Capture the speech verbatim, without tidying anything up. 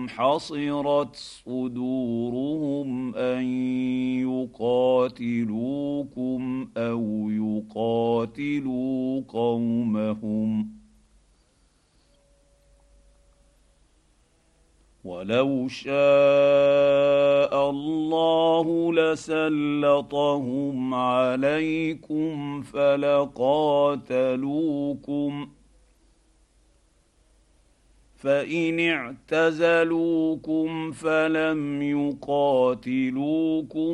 انهم حصرت صدورهم ان يقاتلوكم او يقاتلوا قومهم ولو شاء الله لسلطهم عليكم فلقاتلوكم فان اعتزلوكم فلم يقاتلوكم